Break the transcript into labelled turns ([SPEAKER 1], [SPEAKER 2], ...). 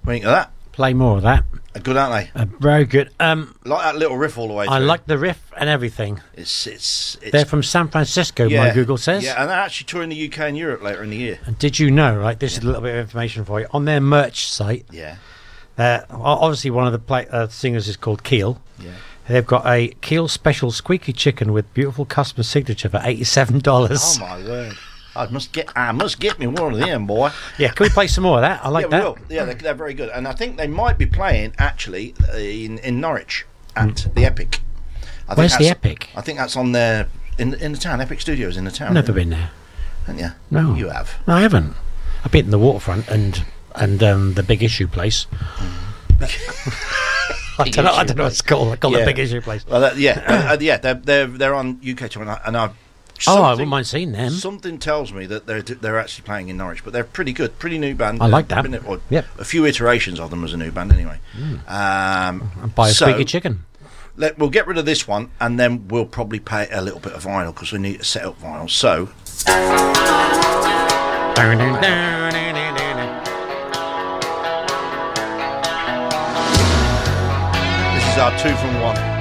[SPEAKER 1] What do you think of that?
[SPEAKER 2] Play more of that.
[SPEAKER 1] Good, aren't they?
[SPEAKER 2] Very good.
[SPEAKER 1] Like that little riff all the way through.
[SPEAKER 2] I like the riff and everything.
[SPEAKER 1] It's
[SPEAKER 2] They're from San Francisco, my Google says.
[SPEAKER 1] Yeah, and they're actually touring the UK and Europe later in the year.
[SPEAKER 2] And did you know, right, this is a little bit of information for you, on their merch site, obviously one of the singers is called Keel.
[SPEAKER 1] Yeah.
[SPEAKER 2] They've got a Keel Special Squeaky Chicken with beautiful customer signature for $87.
[SPEAKER 1] Oh, my word. I must get me one of them, boy.
[SPEAKER 2] Yeah, can we play some more of that? I like that.
[SPEAKER 1] We will. Yeah, they're very good. And I think they might be playing, actually, in Norwich at the Epic.
[SPEAKER 2] Where's the Epic?
[SPEAKER 1] I think that's on there, in the town. Epic Studios in the town.
[SPEAKER 2] Never been there.
[SPEAKER 1] Haven't you?
[SPEAKER 2] No.
[SPEAKER 1] You have.
[SPEAKER 2] No, I haven't. I've been in the Waterfront and the Big Issue place. I don't know what it's called. I call it the Big Issue place.
[SPEAKER 1] Well, they're on UK tour, and I
[SPEAKER 2] wouldn't mind seeing them.
[SPEAKER 1] Something tells me that they're actually playing in Norwich, but they're pretty good, pretty new band.
[SPEAKER 2] I like that.
[SPEAKER 1] A few iterations of them as a new band, anyway.
[SPEAKER 2] And buy a squeaky chicken.
[SPEAKER 1] We'll get rid of this one, and then we'll probably pay a little bit of vinyl because we need to set up vinyl. So. This is our 2 from 1.